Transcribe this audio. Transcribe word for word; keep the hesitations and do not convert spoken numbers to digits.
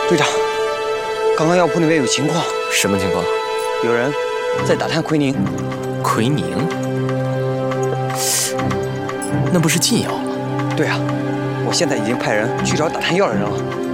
队长，刚刚药铺那边有情况。 什么情况？ 有人在打探奎宁。 奎宁？那不是禁药吗？ 对啊，我现在已经派人去找打探药的人了。